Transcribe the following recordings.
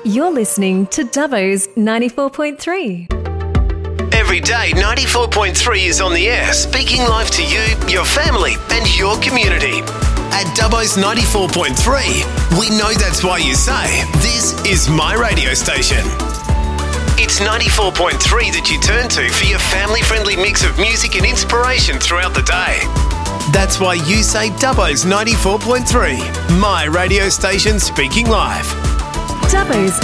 You're listening to Dubbo's 94.3. Every day, 94.3 is on the air, speaking live to you, your family, and your community. At Dubbo's 94.3, we know that's why you say, this is my radio station. It's 94.3 that you turn to for your family-friendly mix of music and inspiration throughout the day. That's why you say Dubbo's 94.3, my radio station speaking live. Dubbo's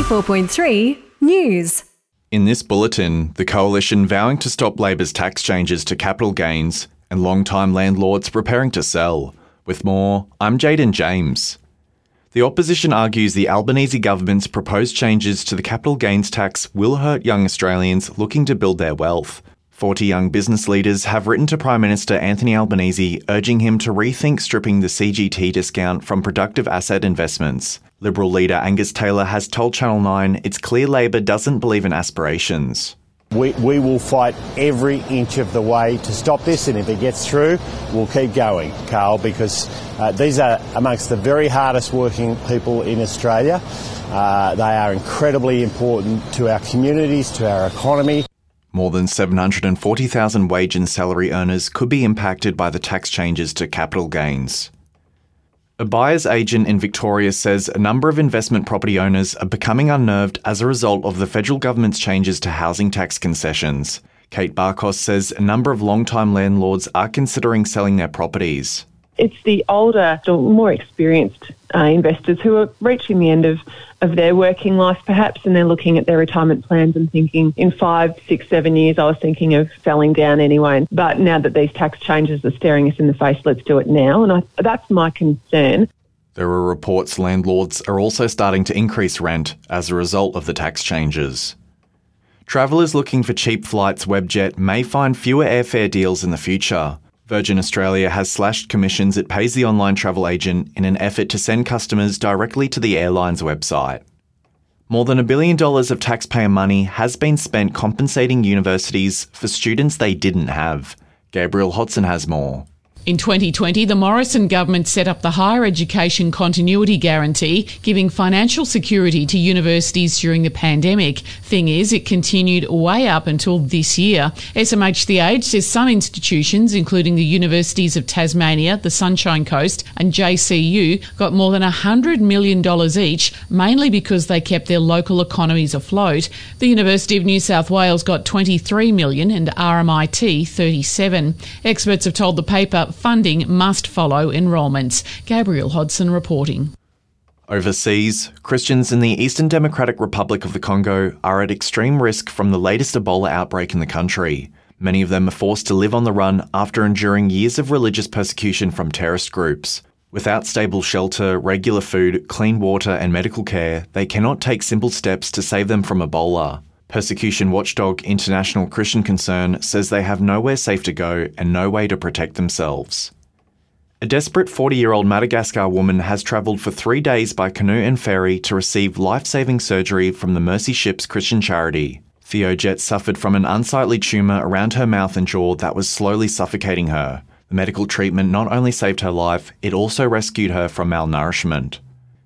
94.3 News. In this bulletin, the Coalition vowing to stop Labor's tax changes to capital gains and long-time landlords preparing to sell. With more, I'm Jaden James. The opposition argues the Albanese government's proposed changes to the capital gains tax will hurt young Australians looking to build their wealth. 40 young business leaders have written to Prime Minister Anthony Albanese urging him to rethink stripping the CGT discount from productive asset investments. Liberal leader Angus Taylor has told Channel 9 it's clear Labor doesn't believe in aspirations. We will fight every inch of the way to stop this, and if it gets through, we'll keep going, Carl, because these are amongst the very hardest working people in Australia. They are incredibly important to our communities, to our economy. More than 740,000 wage and salary earners could be impacted by the tax changes to capital gains. A buyer's agent in Victoria says a number of investment property owners are becoming unnerved as a result of the federal government's changes to housing tax concessions. Kate Barkos says a number of long-time landlords are considering selling their properties. It's the older, more experienced investors who are reaching the end of their working life perhaps, and they're looking at their retirement plans and thinking, in 5, 6, 7 years I was thinking of selling down anyway. But now that these tax changes are staring us in the face, let's do it now. And that's my concern. There are reports landlords are also starting to increase rent as a result of the tax changes. Travellers looking for cheap flights Webjet may find fewer airfare deals in the future. Virgin Australia has slashed commissions it pays the online travel agent in an effort to send customers directly to the airline's website. More than $1 billion of taxpayer money has been spent compensating universities for students they didn't have. Gabriel Hodson has more. In 2020, the Morrison government set up the Higher Education Continuity Guarantee, giving financial security to universities during the pandemic. Thing is, it continued way up until this year. SMH The Age says some institutions, including the Universities of Tasmania, the Sunshine Coast and JCU, got more than $100 million each, mainly because they kept their local economies afloat. The University of New South Wales got $23 million and RMIT $37. Experts have told the paper funding must follow enrolments. Gabriel Hodson reporting. Overseas, Christians in the Eastern Democratic Republic of the Congo are at extreme risk from the latest Ebola outbreak in the country. Many of them are forced to live on the run after enduring years of religious persecution from terrorist groups. Without stable shelter, regular food, clean water and medical care, they cannot take simple steps to save them from Ebola. Persecution watchdog International Christian Concern says they have nowhere safe to go and no way to protect themselves. A desperate 40-year-old Madagascar woman has travelled for 3 days by canoe and ferry to receive life-saving surgery from the Mercy Ships Christian charity. Theojet suffered from an unsightly tumour around her mouth and jaw that was slowly suffocating her. The medical treatment not only saved her life, it also rescued her from malnourishment.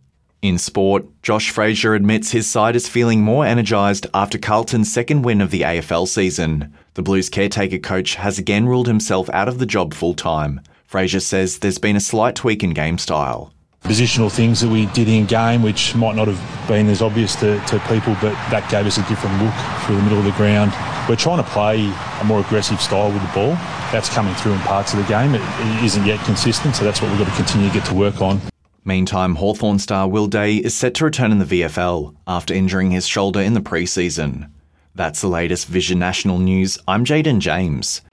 In sport, Josh Frazier admits his side is feeling more energised after Carlton's second win of the AFL season. The Blues caretaker coach has again ruled himself out of the job full-time. Frazier says there's been a slight tweak in game style. Positional things that we did in game, which might not have been as obvious to people, but that gave us a different look through the middle of the ground. We're trying to play a more aggressive style with the ball. That's coming through in parts of the game. It isn't yet consistent, so that's what we've got to continue to get to work on. Meantime, Hawthorn star Will Day is set to return in the VFL after injuring his shoulder in the pre-season. That's the latest Vision National News. I'm Jaden James.